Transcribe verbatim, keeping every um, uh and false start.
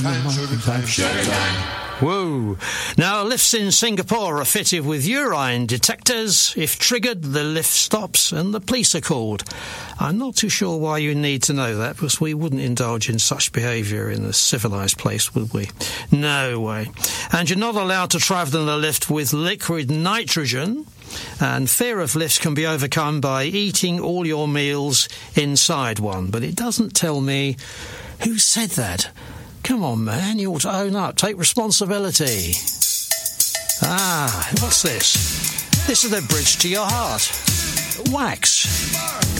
time, sugar time, sugar time. Whoa. Now, lifts in Singapore are fitted with urine detectors. If triggered, the lift stops and the police are called. I'm not too sure why you need to know that, because we wouldn't indulge in such behaviour in a civilised place, would we? No way. And you're not allowed to travel in a lift with liquid nitrogen. And fear of lifts can be overcome by eating all your meals inside one. But it doesn't tell me who said that. Come on, man, you ought to own up. Take responsibility. Ah, what's this? This is the bridge to your heart. Wax.